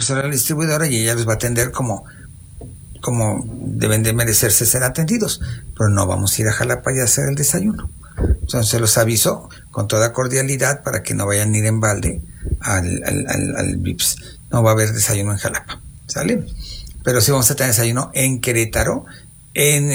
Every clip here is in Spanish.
pasar a la distribuidora y ella los va a atender como deben de merecerse ser atendidos, pero no vamos a ir a Jalapa y a hacer el desayuno. Entonces los aviso con toda cordialidad para que no vayan a ir en balde al VIPS. No va a haber desayuno en Jalapa, ¿sale? Pero sí vamos a tener desayuno en Querétaro, en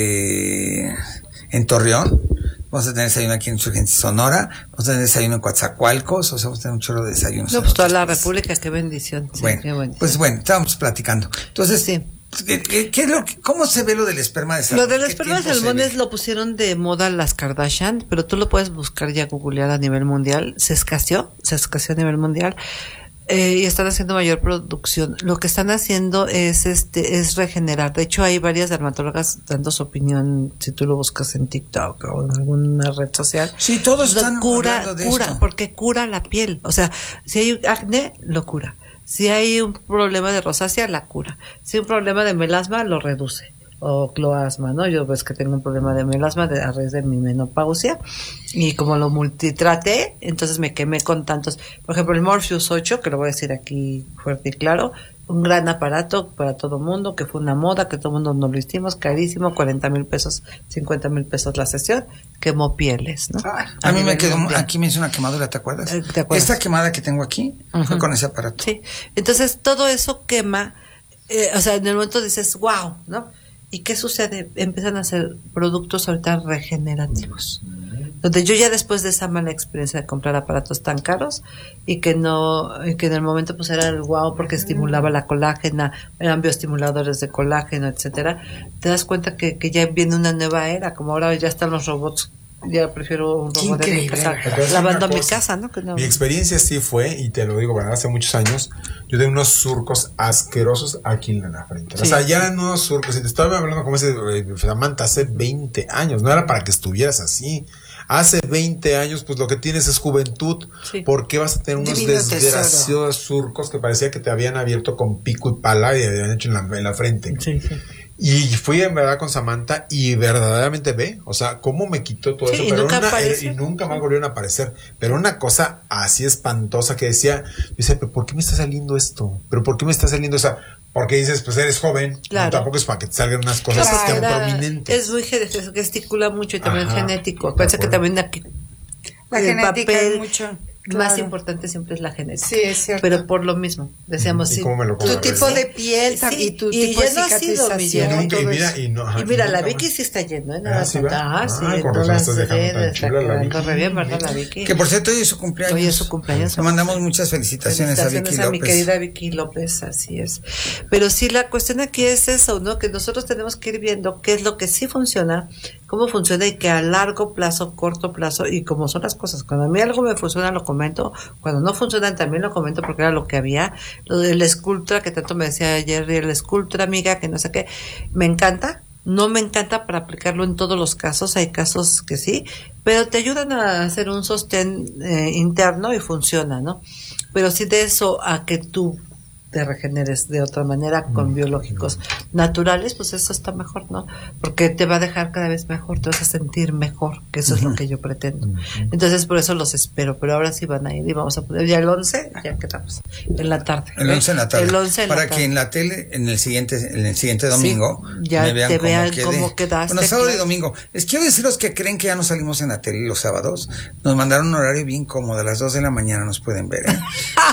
Torreón, vamos a tener desayuno aquí en Insurgencia Sonora, vamos a tener desayuno en Coatzacoalcos, o sea, vamos a tener un chorro de desayunos. No, pues toda la República, qué bendición. Sí, bueno, qué bendición. Pues bueno, estábamos platicando. Entonces, sí. ¿Cómo se ve lo del esperma de salmón? Lo del esperma de salmón lo pusieron de moda las Kardashian, pero tú lo puedes buscar ya, googlear a nivel mundial. Se escaseó a nivel mundial. Y están haciendo mayor producción. Lo que están haciendo es regenerar. De hecho, hay varias dermatólogas dando su opinión, si tú lo buscas en TikTok o en alguna red social. Sí, todos están hablando de esto. Porque cura la piel. O sea, si hay acné, lo cura. Si hay un problema de rosácea, la cura. Si hay un problema de melasma, lo reduce. O cloasma, ¿no? Yo ves que tengo un problema de melasma a raíz de mi menopausia y como lo multitraté, entonces me quemé con tantos. Por ejemplo, el Morpheus 8, que lo voy a decir aquí fuerte y claro, un gran aparato para todo mundo, que fue una moda, que todo mundo nos lo hicimos, carísimo, 40,000 pesos, 50,000 pesos la sesión, quemó pieles, ¿no? A mí me quedó, aquí me hizo una quemadura, ¿te acuerdas? ¿Te acuerdas? Esta quemada que tengo aquí fue con ese aparato. Sí, entonces todo eso quema, o sea, en el momento dices, wow, ¿no? ¿Y qué sucede? Empiezan a hacer productos ahorita regenerativos. Donde yo ya después de esa mala experiencia de comprar aparatos tan caros y que en el momento pues era el wow porque estimulaba la colágena, eran bioestimuladores de colágeno, etcétera, te das cuenta que ya viene una nueva era, como ahora ya están los robots. Ya prefiero un robot de mi casa, lavando mi casa, ¿no? Mi experiencia sí fue, y te lo digo, bueno, hace muchos años, yo tenía unos surcos asquerosos aquí en la frente. Sí. O sea, ya eran unos surcos, y te estaba hablando como ese Samantha hace 20 años, no era para que estuvieras así. Hace 20 años, pues lo que tienes es juventud. Sí. ¿Por qué vas a tener unos desgraciados surcos que parecía que te habían abierto con pico y pala y habían hecho en la frente? Sí, sí. Y fui en verdad con Samantha y verdaderamente o sea, cómo me quitó todo eso, pero y nunca más volvieron a aparecer, pero una cosa así espantosa que decía, pero ¿por qué me está saliendo esto? ¿Pero por qué me está saliendo esa? Porque dices, pues eres joven, claro. No, tampoco es para que te salgan unas cosas tan prominentes. Es muy gesticula mucho y también genético. Parece que también aquí la genética es mucho. Claro. Más importante siempre es la genética. Sí, es cierto. Pero por lo mismo, decíamos, sí, tu tipo de piel y tu tipo de cicatrización. Y mira, la Vicky sí está yendo, ¿eh? Sí, con razón estás dejando tan chula la Vicky. Corre bien, ¿verdad, la Vicky? Que por cierto, hoy es su cumpleaños. Hoy es su cumpleaños. Le mandamos muchas felicitaciones a Vicky López. A mi querida Vicky López, así es. Pero sí, la cuestión aquí es eso, ¿no? Que nosotros tenemos que ir viendo qué es lo que sí funciona, cómo funciona y que a largo plazo, corto plazo, y cómo son las cosas. Cuando a mí algo me funciona, lo comento. Cuando no funcionan, también lo comento porque era lo que había. Lo del Sculptra, que tanto me decía ayer, el Sculptra, amiga, que no sé qué. Me encanta. No me encanta para aplicarlo en todos los casos. Hay casos que sí, pero te ayudan a hacer un sostén interno y funciona, ¿no? Pero sí de eso a que tú te regeneres de otra manera con biológicos naturales, pues eso está mejor, ¿no? Porque te va a dejar cada vez mejor, te vas a sentir mejor, que eso es lo que yo pretendo. Entonces por eso los espero, pero ahora sí van a ir y vamos a poner ya el 11, ya quedamos, en la tarde. El 11 en la tarde. El 11 en para la tarde. Que en la tele, en el siguiente domingo, sí, ya me vean te vean cómo quedaste. Bueno, sábado y domingo. Les quiero decir los que creen que ya no salimos en la tele los sábados, nos mandaron un horario bien cómodo, a las 2 de la mañana nos pueden ver, ¿eh?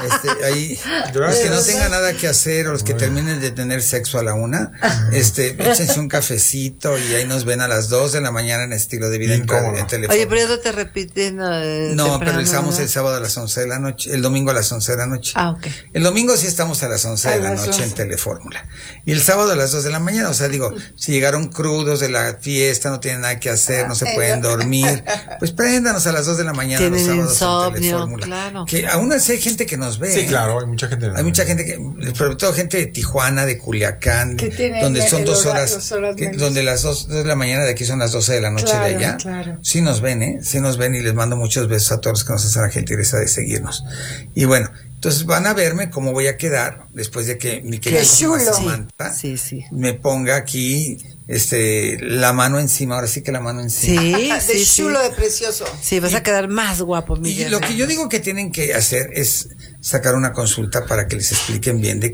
Ahí, los que no tengan nada que hacer o los que terminen de tener sexo a la 1, échense un cafecito y ahí nos ven a las 2 de la mañana en Estilo de Vida en teléfono. Oye, pero ya no te repiten. No, pero estamos el sábado a las 11 de la noche, el domingo a las 11 de la noche. Ah, ok. El domingo sí estamos a las 11 de la noche en Telefórmula. Y el sábado a las 2 de la mañana, o sea, digo, si llegaron crudos de la fiesta, no tienen nada que hacer, no se pueden dormir, pues préndanos a las 2 de la mañana los sábados insomnio, en Telefórmula. Claro. Que aún así hay gente que nos ve. Sí, claro, hay mucha gente. Hay mucha gente que, sobre todo gente de Tijuana, de Culiacán, donde son 2 horas, donde las 2 de la mañana de aquí son las 12 de la noche de allá. Claro. Sí nos ven, sí nos ven y les mando muchos besos a todos los que nos hacen la gentileza de seguirnos. Y bueno, entonces van a verme cómo voy a quedar después de que mi querida Samantha me ponga aquí la mano encima, ahora sí que la mano encima. De chulo, de precioso. Sí, vas a quedar más guapo, Miguel. Y lo que yo digo que tienen que hacer es sacar una consulta para que les expliquen bien de